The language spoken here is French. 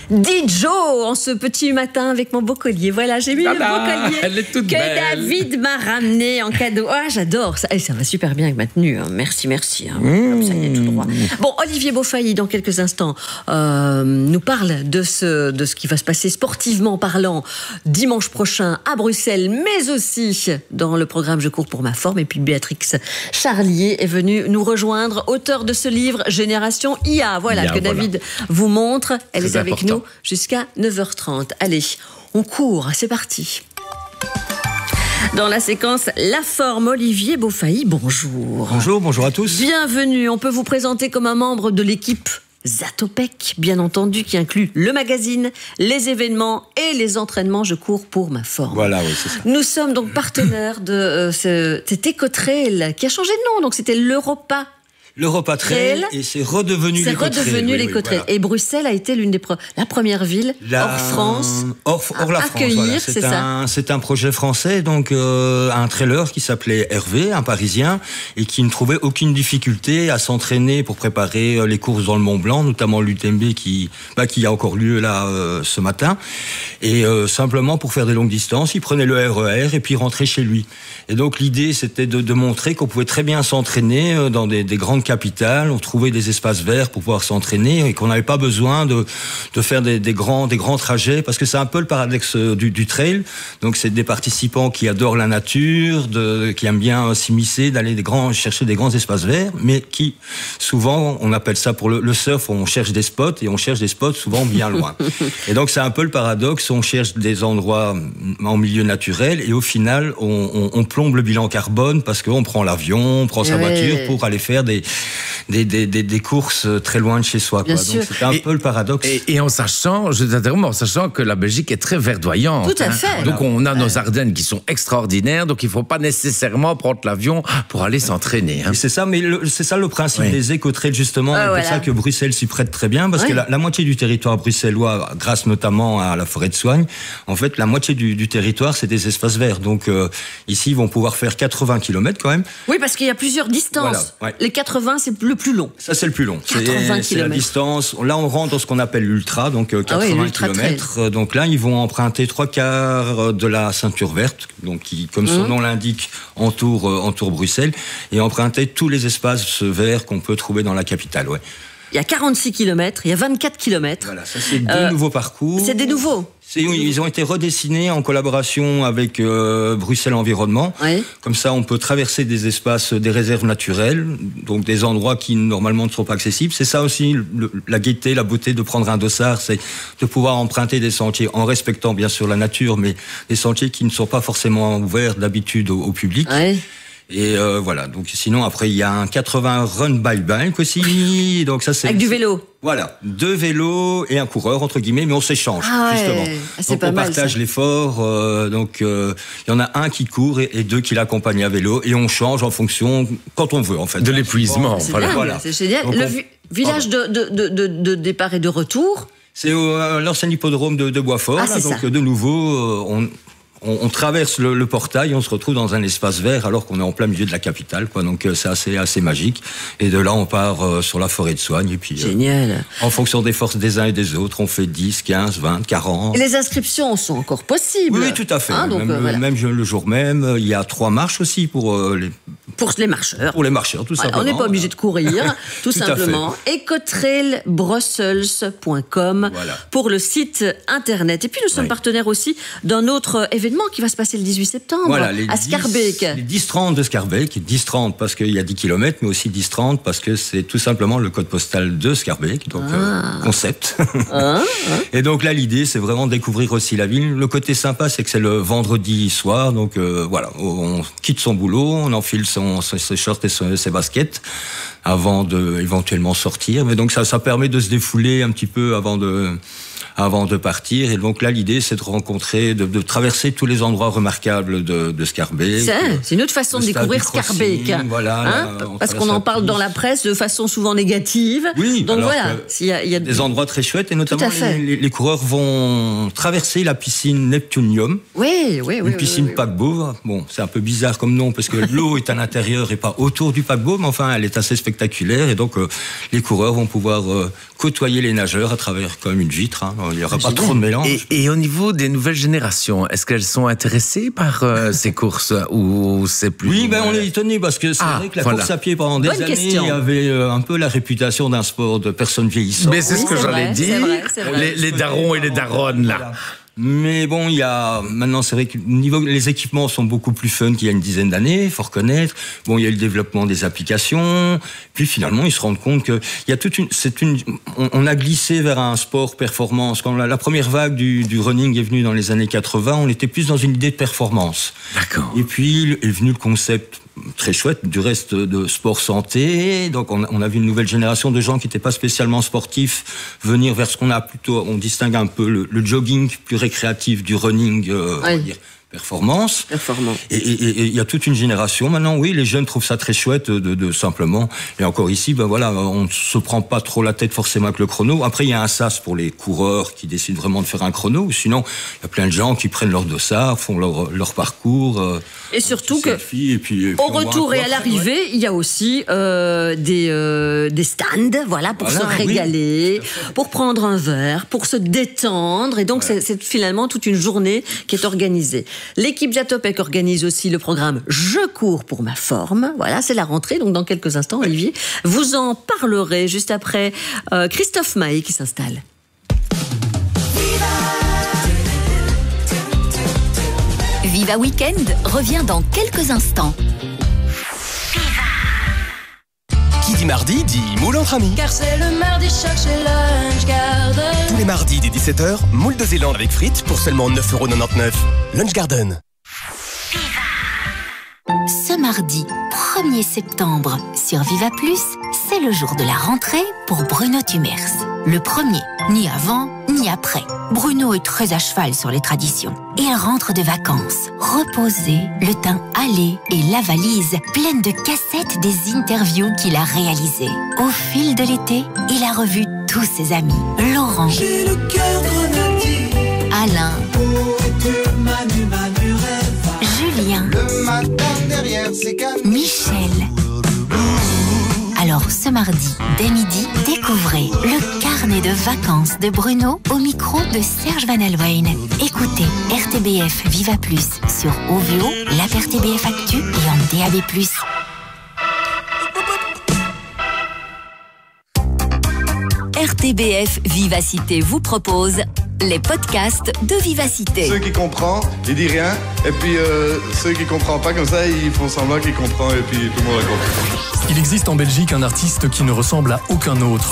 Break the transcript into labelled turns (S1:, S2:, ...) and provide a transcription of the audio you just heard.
S1: Dijo en ce petit matin avec mon beau collier. Voilà, j'ai mis le beau collier
S2: elle est toute
S1: que
S2: belle.
S1: David m'a ramené en cadeau. Ah, j'adore ça. Et ça va super bien avec ma tenue. Hein. Merci. Hein. Comme ça, il est tout droit. Bon, Olivier Beaufailly, dans quelques instants, nous parle de ce qui va se passer sportivement parlant dimanche prochain à Bruxelles, mais aussi dans le programme Je cours pour ma forme. Et puis Béatrix Charlier est venue nous rejoindre, auteur de ce livre Génération IA. Voilà, que David vous montre. Elle est avec nous jusqu'à 9h30. Allez, on court, c'est parti. Dans la séquence La Forme, Olivier Beaufailly, bonjour.
S3: Bonjour à tous.
S1: Bienvenue, on peut vous présenter comme un membre de l'équipe Zatopek, bien entendu, qui inclut le magazine, les événements et les entraînements Je cours pour ma forme.
S3: Voilà, oui, c'est ça.
S1: Nous sommes donc partenaires de cet Écotrail qui a changé de nom, donc c'était l'Europa.
S3: L'Europa Trail, et c'est redevenu l'Écotrail.
S1: C'est redevenu l'Écotrail. Voilà. Et Bruxelles a été la première ville hors France
S3: hors la France,
S1: accueillir,
S3: voilà.
S1: c'est ça.
S3: C'est un projet français, donc un trailer qui s'appelait Hervé, un Parisien, et qui ne trouvait aucune difficulté à s'entraîner pour préparer les courses dans le Mont Blanc, notamment l'UTMB qui a encore lieu là ce matin. Et simplement pour faire des longues distances, il prenait le RER et puis rentrait chez lui. Et donc l'idée, c'était de montrer qu'on pouvait très bien s'entraîner dans des grandes capitales, on trouvait des espaces verts pour pouvoir s'entraîner et qu'on n'avait pas besoin de faire des grands trajets, parce que c'est un peu le paradoxe du trail. Donc c'est des participants qui adorent la nature, qui aiment bien s'immiscer, d'aller chercher des grands espaces verts, mais qui souvent, on appelle ça pour le surf, on cherche des spots et on cherche des spots souvent bien loin. Et donc c'est un peu le paradoxe, on cherche des endroits en milieu naturel et au final on plombe le bilan carbone parce qu'on prend l'avion, on prend sa voiture pour aller faire des courses très loin de chez soi. Quoi. Donc c'est un peu le paradoxe.
S2: Et en sachant, je t'interromps, en sachant que la Belgique est très verdoyante.
S1: Tout à fait.
S2: Donc on a nos Ardennes qui sont extraordinaires, donc il ne faut pas nécessairement prendre l'avion pour aller s'entraîner. Hein.
S3: C'est ça, mais c'est ça le principe des écotrails justement. C'est pour ça que Bruxelles s'y prête très bien, parce que la moitié du territoire bruxellois, grâce notamment à la forêt de Soignes, en fait la moitié du territoire c'est des espaces verts. Donc ici ils vont pouvoir faire 80 km quand même.
S1: Oui, parce qu'il y a plusieurs distances. Voilà, les 80 c'est le plus long.
S3: Ça c'est le plus long. C'est la distance. Là on rentre dans ce qu'on appelle l'ultra, donc 80 km. Donc là ils vont emprunter 3/4 de la ceinture verte, donc qui, comme son nom l'indique, entoure Bruxelles, et emprunter tous les espaces verts qu'on peut trouver dans la capitale. Ouais.
S1: Il y a 46 km, il y a 24 km.
S3: Voilà, ça c'est deux nouveaux parcours.
S1: C'est des nouveaux.
S3: Ils ont été redessinés en collaboration avec Bruxelles Environnement. Oui. Comme ça, on peut traverser des espaces, des réserves naturelles, donc des endroits qui normalement ne sont pas accessibles. C'est ça aussi la gaieté, la beauté de prendre un dossard, c'est de pouvoir emprunter des sentiers en respectant bien sûr la nature, mais des sentiers qui ne sont pas forcément ouverts d'habitude au public. Oui. Et voilà, donc sinon après il y a un 80 run by bike aussi, donc ça c'est...
S1: Avec du vélo.
S3: Voilà, 2 vélos et un coureur entre guillemets, mais on s'échange justement. Donc on partage l'effort, donc il y en a un qui court et 2 qui l'accompagnent à vélo, et on change en fonction quand on veut en fait.
S2: De l'épuisement.
S1: Voilà. C'est génial. Donc, village de départ et de retour.
S3: C'est l'ancien hippodrome de Boisfort, là, donc de nouveau on traverse le portail, on se retrouve dans un espace vert alors qu'on est en plein milieu de la capitale, quoi. Donc c'est assez magique. Et de là, on part sur la forêt de Soignes. Et puis,
S1: génial.
S3: En fonction des forces des uns et des autres, on fait 10, 15, 20, 40.
S1: Et les inscriptions sont encore possibles.
S3: Oui, tout à fait. Même le jour même, il y a 3 marches aussi pour les marcheurs. Pour les marcheurs, tout simplement.
S1: On n'est pas obligé de courir, tout simplement. ecotrailbrussels.com pour le site internet. Et puis nous sommes partenaires aussi d'un autre événement qui va se passer le 18 septembre à Schaerbeek.
S3: Les 10-30 de Schaerbeek. 10-30 parce qu'il y a 10 km, mais aussi 10-30 parce que c'est tout simplement le code postal de Schaerbeek, donc concept. Et donc là, l'idée, c'est vraiment de découvrir aussi la ville. Le côté sympa, c'est que c'est le vendredi soir, donc voilà, on quitte son boulot, on enfile ses shorts et ses baskets avant de éventuellement sortir. Mais donc ça permet de se défouler un petit peu avant de partir. Et donc là, l'idée, c'est de rencontrer, de traverser tous les endroits remarquables de Schaerbeek.
S1: C'est une autre façon de découvrir Schaerbeek.
S3: Voilà,
S1: parce qu'on en parle dans la presse de façon souvent négative.
S3: Oui,
S1: donc voilà. Il y a
S3: des endroits très chouettes, et notamment les coureurs vont traverser la piscine Neptunium. Une piscine paquebot. Bon, c'est un peu bizarre comme nom parce que l'eau est à l'intérieur et pas autour du paquebot, mais enfin, elle est assez spectaculaire. Et donc, les coureurs vont pouvoir côtoyer les nageurs à travers comme une vitre. Il n'y aura pas trop de mélange.
S2: Et au niveau des nouvelles générations, est-ce qu'elles sont intéressées par ces courses ou c'est plus...
S3: Oui, on est étonné parce que c'est vrai que la course à pied pendant des années, il y avait un peu la réputation d'un sport de personnes vieillissantes.
S2: Mais c'est ce que j'allais dire.
S1: C'est vrai.
S2: Les darons et les daronnes, là.
S3: Voilà. Mais bon, maintenant, c'est vrai que les équipements sont beaucoup plus fun qu'il y a une dizaine d'années, il faut reconnaître. Bon, il y a eu le développement des applications. Puis finalement, ils se rendent compte que il y a on a glissé vers un sport performance. Quand la première vague du running est venue dans les années 80, on était plus dans une idée de performance.
S2: D'accord.
S3: Et puis est venu le concept très chouette du reste de sport santé. Donc on a vu une nouvelle génération de gens qui n'étaient pas spécialement sportifs venir vers ce on distingue un peu le jogging plus récréatif du running, on va dire, performance. Et il y a toute une génération maintenant, oui, les jeunes trouvent ça très chouette de simplement. Et encore ici, on ne se prend pas trop la tête forcément avec le chrono. Après, il y a un sas pour les coureurs qui décident vraiment de faire un chrono. Sinon, il y a plein de gens qui prennent leur dossard, font leur parcours.
S1: Et surtout que,
S3: au
S1: retour et à l'arrivée, il y a aussi des stands, pour se régaler, pour prendre un verre, pour se détendre. Et donc, c'est finalement toute une journée qui est organisée. L'équipe Jatopek organise aussi le programme Je cours pour ma forme. Voilà, c'est la rentrée. Donc, dans quelques instants, Olivier, vous en parlerez juste après Christophe Maé qui s'installe.
S4: Viva Weekend revient dans quelques instants.
S5: Qui dit mardi dit moule entre amis.
S6: Car c'est le mardi choc chez Lunch Garden.
S5: Tous les mardis dès 17h, moule de Zélande avec frites pour seulement 9,99 €. Lunch Garden.
S4: Ce mardi 1er septembre sur Viva Plus, c'est le jour de la rentrée pour Bruno Tumers. Le premier, ni avant, ni après. Bruno est très à cheval sur les traditions. Il rentre de vacances, reposé, le teint hâlé et la valise pleine de cassettes des interviews qu'il a réalisées. Au fil de l'été, il a revu tous ses amis. Laurent,
S7: j'ai le cœur grenadier.
S4: Alain, Julien,
S7: le matin derrière ses cannes.
S4: Michel. Alors ce mardi, dès midi, découvrez le carnet de vacances de Bruno au micro de Serge Van Alwijn. Écoutez RTBF Viva Plus sur OVO, l'app RTBF Actu et en DAB+. RTBF Vivacité vous propose les podcasts de Vivacité.
S8: Ceux qui comprennent, ils disent rien. Et puis ceux qui ne comprennent pas comme ça, ils font semblant qu'ils comprennent et puis tout le monde a compris.
S9: Il existe en Belgique un artiste qui ne ressemble à aucun autre.